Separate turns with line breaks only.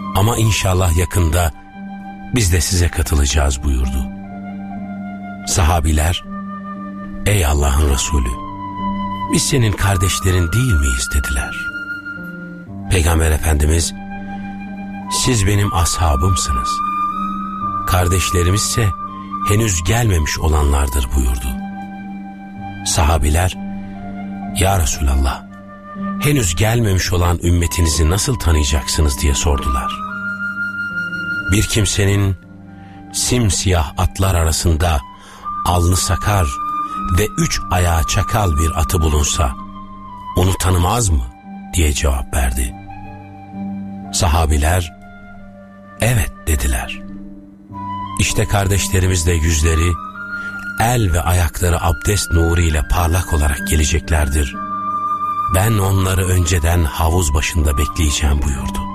Ama inşallah yakında biz de size katılacağız buyurdu. Sahabiler, ey Allah'ın Resulü, biz senin kardeşlerin değil miyiz dediler. Peygamber Efendimiz, siz benim ashabımsınız, kardeşlerimizse henüz gelmemiş olanlardır buyurdu. Sahabiler, ya Resulallah, henüz gelmemiş olan ümmetinizi nasıl tanıyacaksınız diye sordular. Bir kimsenin simsiyah atlar arasında alnı sakar ve 3 ayağı çakal bir atı bulunsa onu tanımaz mı diye cevap verdi. Sahabiler evet dediler. İşte kardeşlerimiz de yüzleri, el ve ayakları abdest nuru ile parlak olarak geleceklerdir. Ben onları önceden havuz başında bekleyeceğim buyurdu.